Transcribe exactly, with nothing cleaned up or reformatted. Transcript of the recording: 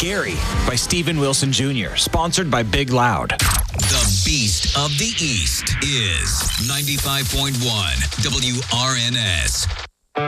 Gary by Steven Wilson Junior Sponsored by Big Loud. The Beast of the East is ninety-five point one W R N S.